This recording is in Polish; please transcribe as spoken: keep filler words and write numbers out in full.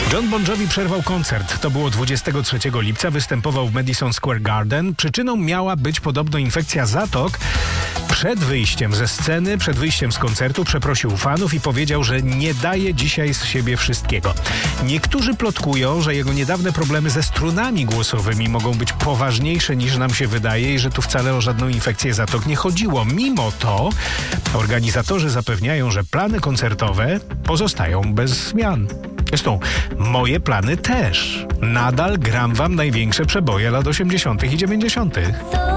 John Bon Jovi przerwał koncert. To było dwudziestego trzeciego lipca. Występował w Madison Square Garden. Przyczyną miała być podobno infekcja zatok. Przed wyjściem ze sceny, przed wyjściem z koncertu przeprosił fanów i powiedział, że nie daje dzisiaj z siebie wszystkiego. Niektórzy plotkują, że jego niedawne problemy ze strunami głosowymi mogą być poważniejsze niż nam się wydaje i że tu wcale o żadną infekcję zatok nie chodziło. Mimo to organizatorzy zapewniają, że plany koncertowe pozostają bez zmian. Zresztą moje plany też. Nadal gram wam największe przeboje lat osiemdziesiątych i dziewięćdziesiątych.